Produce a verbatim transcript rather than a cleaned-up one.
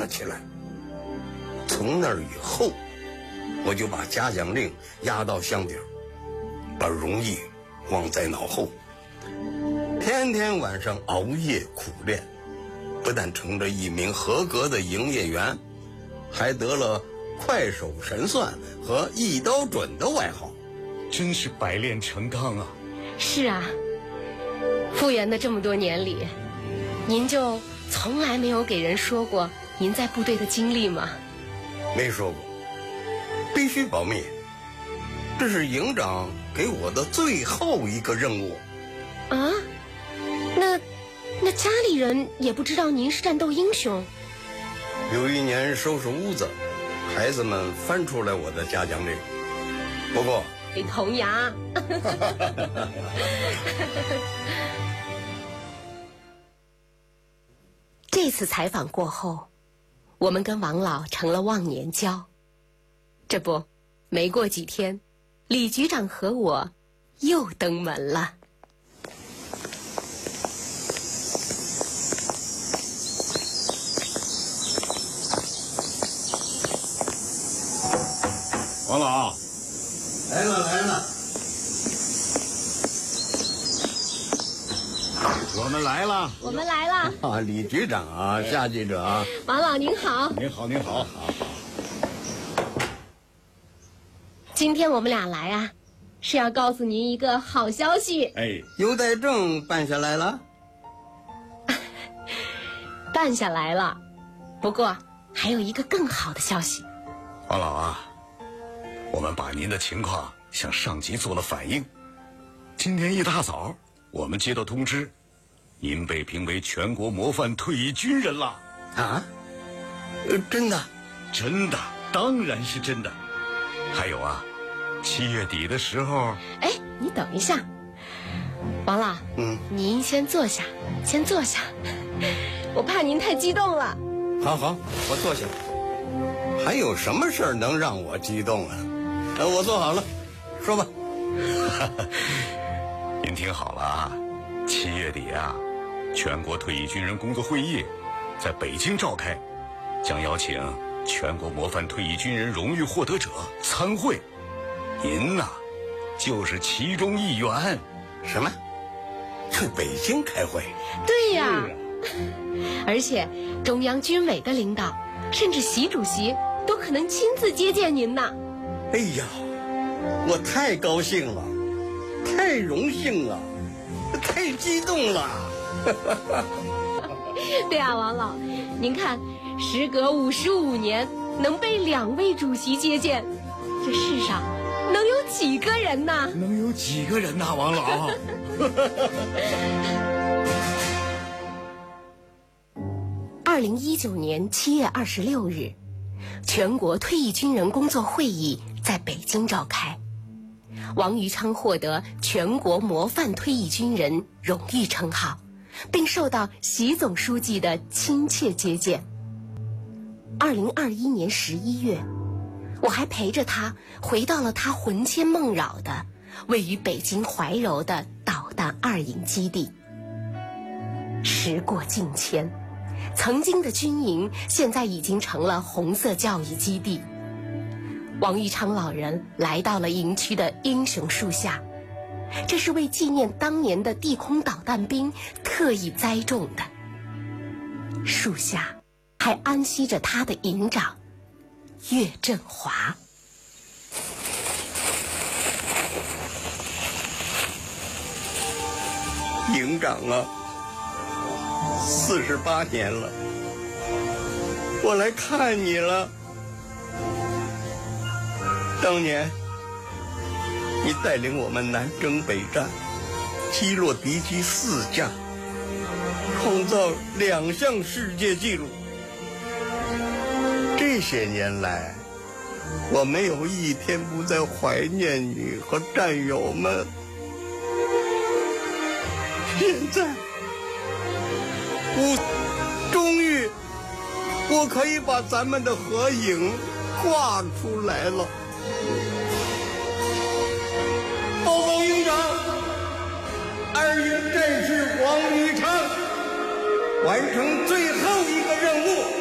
起来。从那儿以后，我就把嘉奖令压到箱底儿，把荣誉忘在脑后，天天晚上熬夜苦练，不但成了一名合格的营业员，还得了快手神算和一刀准的外号。 真是百炼成钢啊！ 是啊，复员的这么多年里，您就从来没有给人说过您在部队的经历吗？ 没说过，必须保密。这是营长给我的最后一个任务。 啊？那那家里人也不知道您是战斗英雄？ 有一年收拾屋子，孩子们翻出来我的嘉奖令，不过铜牙。这次采访过后，我们跟王老成了忘年交。这不，没过几天，李局长和我又登门了。 王老， 来了来了， 我们来了。 我们来了。 啊，李局长啊，夏记者啊， 王老您好。 您好，您好。 今天我们俩来啊，是要告诉您一个好消息。 哎， 优待证办下来了？ 办下来了，不过还有一个更好的消息。 王老啊，我们把您的情况向上级做了反映。今天一大早，我们接到通知，您被评为全国模范退役军人了。 啊？呃，真的？ 真的，当然是真的。还有啊，七月底的时候…… 哎，你等一下，王老， 嗯， 您先坐下，先坐下，我怕您太激动了。 好好，我坐下。还有什么事儿能让我激动啊？呃，我坐好了，说吧。 您听好了啊，七月底啊，全国退役军人工作会议在北京召开，将邀请全国模范退役军人荣誉获得者参会。您呐，就是其中一员。 什么？去北京开会？ 对呀，而且中央军委的领导，甚至习主席都可能亲自接见您呢。 哎呀，我太高兴了，太荣幸了，太激动了。 对啊，王老，您看，时隔五十五年能被两位主席接见，这世上能有几个人呢？ 能有几个人呐，王老？ 二零一九年七月二十六日，全国退役军人工作会议在北京召开，王余昌获得全国模范退役军人荣誉称号，并受到习总书记的亲切接见。二零二一年十一月，我还陪着他回到了他魂牵梦绕的位于北京怀柔的导弹二营基地。时过境迁，曾经的军营现在已经成了红色教育基地。王余昌老人来到了营区的英雄树下，这是为纪念当年的地空导弹兵特意栽种的。树下还安息着他的营长岳振华。 营长啊，四十八年了，我来看你了。当年你带领我们南征北战，击落敌机四架，创造两项世界纪录。这些年来，我没有一天不在怀念你和战友们。现在，我终于，我可以把咱们的合影挂出来了。报告营长，二营战士王余昌完成最后一个任务。